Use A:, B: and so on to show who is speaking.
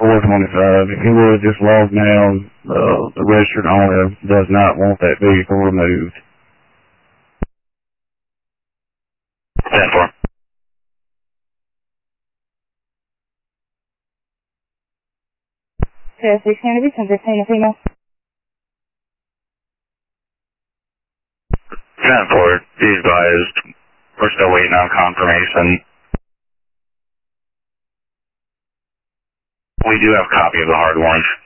A: 425. If you would just log now, the registered owner does not want that vehicle removed.
B: 10-4.
C: Yes, 16 to be 10-15 female.
B: 10-4, be advised, we're still waiting on confirmation. We do have a copy of the hard warrant.